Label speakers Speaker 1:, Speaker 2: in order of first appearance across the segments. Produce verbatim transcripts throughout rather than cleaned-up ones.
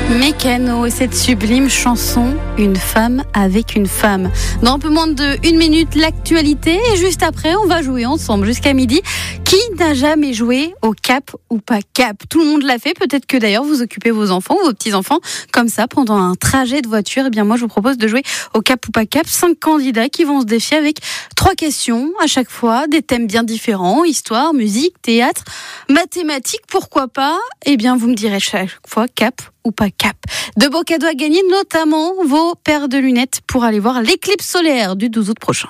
Speaker 1: Mécano et cette sublime chanson Une femme avec une femme. Dans un peu moins de une minute, l'actualité, et juste après, on va jouer ensemble jusqu'à midi. Qui n'a jamais joué au cap ou pas cap? Tout le monde l'a fait. Peut-être que d'ailleurs vous occupez vos enfants ou vos petits-enfants comme ça pendant un trajet de voiture. Eh bien moi je vous propose de jouer au cap ou pas cap. Cinq candidats qui vont se défier avec trois questions à chaque fois, des thèmes bien différents, histoire, musique, théâtre, mathématiques, pourquoi pas. Eh bien vous me direz chaque fois cap ou pas cap. De beaux cadeaux à gagner, notamment vos paires de lunettes pour aller voir l'éclipse solaire du douze août prochain.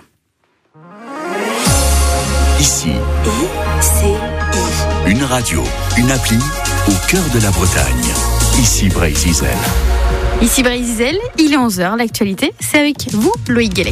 Speaker 2: Ici,
Speaker 3: I, C, I.
Speaker 2: Une radio, une appli au cœur de la Bretagne. Ici Brésil.
Speaker 1: Ici Brésil, il est onze heures. L'actualité, c'est avec vous, Loïc Guélec.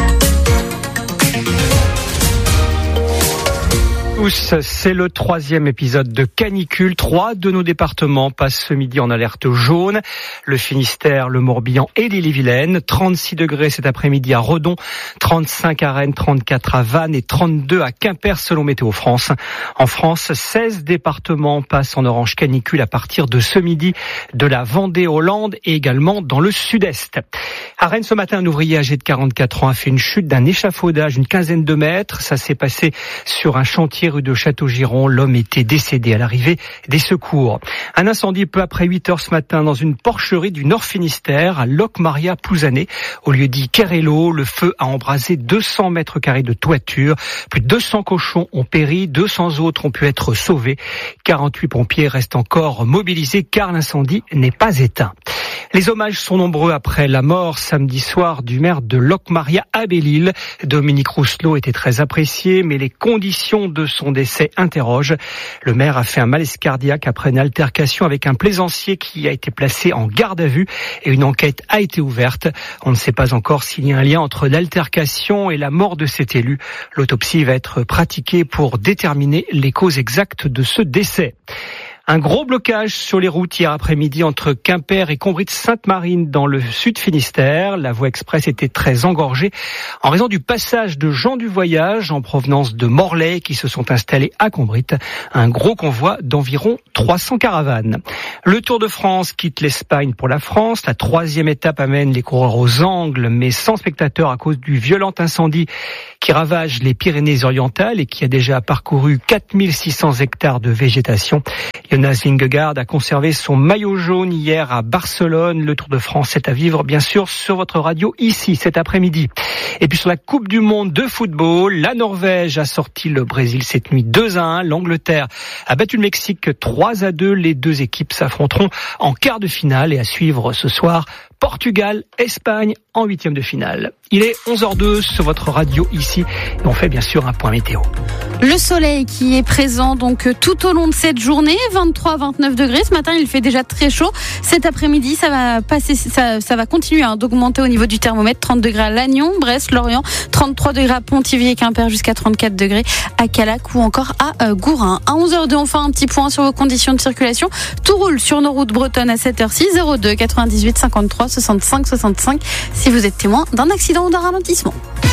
Speaker 4: C'est le troisième épisode de Canicule. Trois de nos départements passent ce midi en alerte jaune. Le Finistère, le Morbihan et l'Ille-et-Vilaine. trente-six degrés cet après-midi à Redon, trente-cinq à Rennes, trente-quatre à Vannes et trente-deux à Quimper selon Météo France. En France, seize départements passent en orange canicule à partir de ce midi de la Vendée aux Landes et également dans le sud-est. À Rennes ce matin, un ouvrier âgé de quarante-quatre ans a fait une chute d'un échafaudage d'une quinzaine de mètres. Ça s'est passé sur un chantier rue de Château-Giron. L'homme était décédé à l'arrivée des secours. Un incendie peu après huit heures ce matin dans une porcherie du Nord Finistère à Locmaria-Plouzané. Au lieu dit Kerello, le feu a embrasé deux cents mètres carrés de toiture. Plus de deux cents cochons ont péri, deux cents autres ont pu être sauvés. quarante-huit pompiers restent encore mobilisés car l'incendie n'est pas éteint. Les hommages sont nombreux après la mort samedi soir du maire de Locmaria à Belle-Île. Dominique Rousselot était très apprécié, mais les conditions de son décès interrogent. Le maire a fait un malaise cardiaque après une altercation avec un plaisancier qui a été placé en garde à vue et une enquête a été ouverte. On ne sait pas encore s'il y a un lien entre l'altercation et la mort de cet élu. L'autopsie va être pratiquée pour déterminer les causes exactes de ce décès. Un gros blocage sur les routes hier après-midi entre Quimper et Combry-Sainte-Marine dans le sud Finistère. La voie express était très engorgée en raison du passage de gens du voyage en provenance de Morlaix qui se sont installés à Combry. Un gros convoi d'environ trois cents caravanes. Le Tour de France quitte l'Espagne pour la France. La troisième étape amène les coureurs aux angles, mais sans spectateurs à cause du violent incendie qui ravage les Pyrénées-Orientales et qui a déjà parcouru quatre mille six cents hectares de végétation. Jonas Vingegaard a conservé son maillot jaune hier à Barcelone. Le Tour de France est à vivre, bien sûr, sur votre radio ici cet après-midi. Et puis sur la Coupe du Monde de football, la Norvège a sorti le Brésil cette nuit deux à un. L'Angleterre a battu le Mexique trois à deux. Les deux équipes s'affronteront en quart de finale et à suivre ce soir Portugal, Espagne en huitième de finale. Il est onze heures deux sur votre radio ici et on fait bien sûr un point météo.
Speaker 1: Le soleil qui est présent donc tout au long de cette journée, vingt-trois à vingt-neuf degrés. Ce matin, il fait déjà très chaud. Cet après-midi, ça va passer, ça, ça va continuer hein, d'augmenter au niveau du thermomètre. trente degrés à Lannion, Brest, Lorient, trente-trois degrés à Pontivy et Quimper, jusqu'à trente-quatre degrés à Calac ou encore à euh, Gourin. À onze heures deux, on fait un petit point sur vos conditions de circulation. Tout roule sur nos routes bretonnes à sept heures six, zéro deux quatre-vingt-dix-huit cinquante-trois soixante-cinq soixante-cinq si vous êtes témoin d'un accident ou d'un ralentissement.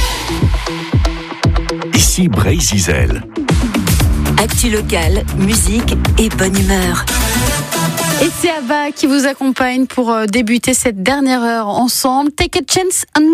Speaker 2: Ici Brésil.
Speaker 3: Actu locale, musique et bonne humeur.
Speaker 1: Et c'est Abba qui vous accompagne pour débuter cette dernière heure ensemble. Take a chance on